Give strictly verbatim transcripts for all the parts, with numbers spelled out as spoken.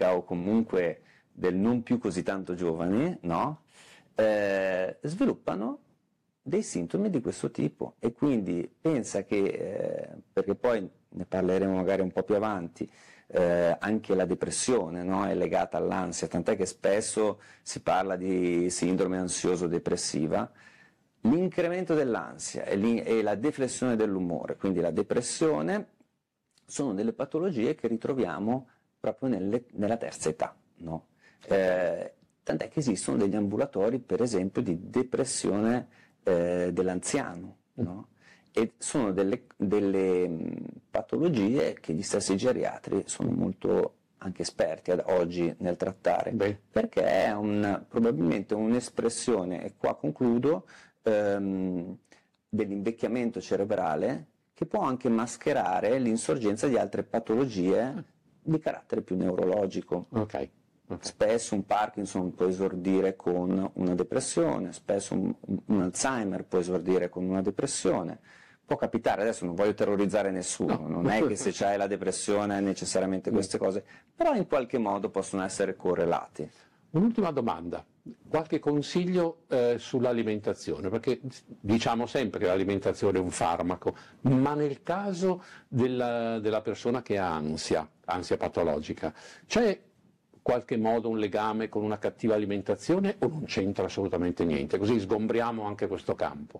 trenta o comunque del non più così tanto giovani, no? Eh, sviluppano dei sintomi di questo tipo, e quindi pensa che, eh, perché poi ne parleremo magari un po' più avanti, eh, anche la depressione, no? È legata all'ansia, tant'è che spesso si parla di sindrome ansioso-depressiva. L'incremento dell'ansia e, e la deflessione dell'umore, quindi la depressione, sono delle patologie che ritroviamo proprio nelle, nella terza età, no? Eh, tant'è che esistono degli ambulatori, per esempio, di depressione eh, dell'anziano, no? E sono delle, delle mh, patologie che gli stessi geriatri sono molto anche esperti ad oggi nel trattare. Beh. Perché è un, probabilmente un'espressione, e qua concludo, ehm, dell'invecchiamento cerebrale, che può anche mascherare l'insorgenza di altre patologie di carattere più neurologico. Okay. Okay. Spesso un Parkinson può esordire con una depressione, spesso un, un Alzheimer può esordire con una depressione. Può capitare, adesso non voglio terrorizzare nessuno, no. Non è che se c'hai la depressione è necessariamente queste cose, però in qualche modo possono essere correlati. Un'ultima domanda, qualche consiglio eh, sull'alimentazione, perché diciamo sempre che l'alimentazione è un farmaco, ma nel caso della, della persona che ha ansia, ansia patologica, c'è qualche modo un legame con una cattiva alimentazione o non c'entra assolutamente niente? Così sgombriamo anche questo campo.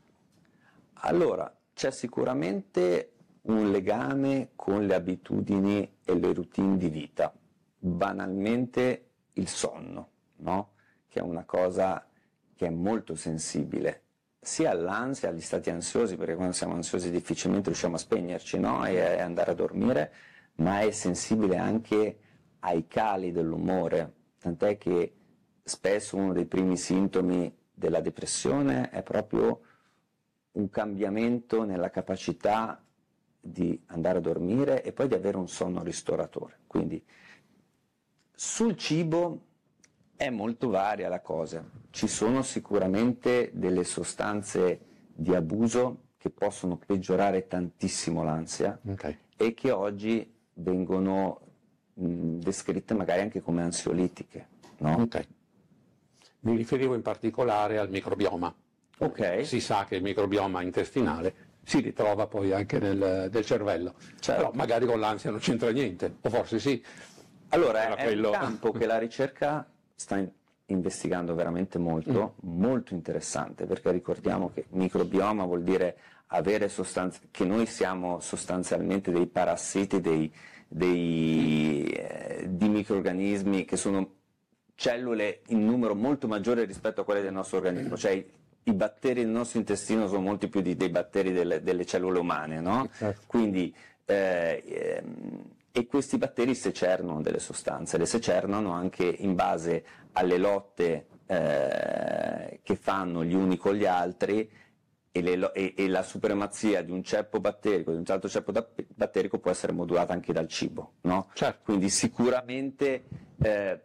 Allora, c'è sicuramente un legame con le abitudini e le routine di vita, banalmente il sonno, no? Che è una cosa che è molto sensibile, sia all'ansia, agli stati ansiosi, perché quando siamo ansiosi difficilmente riusciamo a spegnerci, no? e, e andare a dormire, ma è sensibile anche ai cali dell'umore, tant'è che spesso uno dei primi sintomi della depressione è proprio un cambiamento nella capacità di andare a dormire e poi di avere un sonno ristoratore. Quindi sul cibo è molto varia la cosa, ci sono sicuramente delle sostanze di abuso che possono peggiorare tantissimo l'ansia, okay, e che oggi vengono mh, descritte magari anche come ansiolitiche, no? Okay. Mi riferivo in particolare al microbioma. Okay. Si sa che il microbioma intestinale si ritrova poi anche nel, nel cervello, certo, però magari con l'ansia non c'entra niente, o forse sì. Allora è, è quello... un campo che la ricerca sta in, investigando veramente molto, mm. molto interessante, perché ricordiamo che microbioma vuol dire avere sostanze, che noi siamo sostanzialmente dei parassiti, dei, dei, eh, di microrganismi che sono cellule in numero molto maggiore rispetto a quelle del nostro organismo, cioè i batteri del nostro intestino sono molti più di, dei batteri delle, delle cellule umane, no? Certo. Quindi, eh, ehm, e questi batteri secernano delle sostanze, le secernano anche in base alle lotte eh, che fanno gli uni con gli altri, e, le, e, e la supremazia di un ceppo batterico, di un altro ceppo batterico può essere modulata anche dal cibo, no? Certo. Quindi sicuramente eh,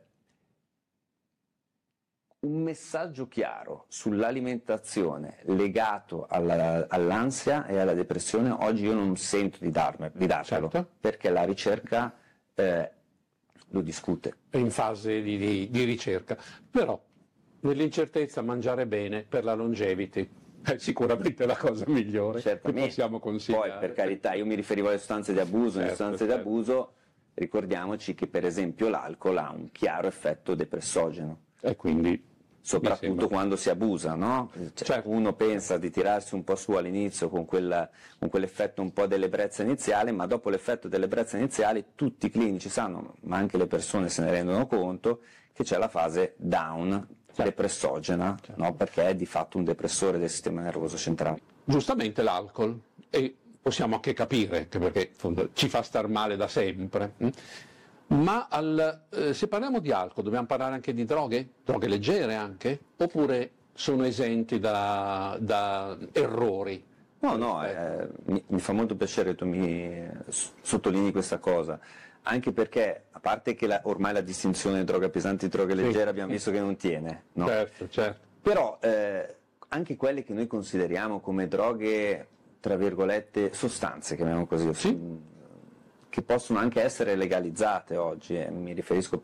un messaggio chiaro sull'alimentazione legato alla, all'ansia e alla depressione oggi io non sento di, darme, di darvelo, certo, perché la ricerca eh, lo discute. È in fase di, di, di ricerca, però nell'incertezza mangiare bene per la longevity è sicuramente la cosa migliore che possiamo consigliare. Poi per carità, io mi riferivo alle sostanze di abuso, certo, le sostanze certo. di abuso, ricordiamoci che per esempio l'alcol ha un chiaro effetto depressogeno. E quindi soprattutto quando si abusa, no? Cioè, certo. Uno pensa di tirarsi un po' su all'inizio con, quella, con quell'effetto un po' dell'ebbrezza iniziale, ma dopo l'effetto dell'ebbrezza iniziale tutti i clinici sanno, ma anche le persone se ne rendono conto, che c'è la fase down, certo, depressogena, certo, no? Perché è di fatto un depressore del sistema nervoso centrale. Giustamente l'alcol, e possiamo anche capire, che perché ci fa star male da sempre. Ma al, eh, se parliamo di alcol dobbiamo parlare anche di droghe? Droghe leggere anche? Oppure sono esenti da, da errori? No, no, eh, mi, mi fa molto piacere che tu mi sottolinei questa cosa, anche perché, a parte che la, ormai la distinzione droga pesante e droga leggera, sì, abbiamo visto che non tiene, no? Certo, certo. Però eh, anche quelle che noi consideriamo come droghe, tra virgolette, sostanze, chiamiamo così, sì, che possono anche essere legalizzate oggi, eh, mi riferisco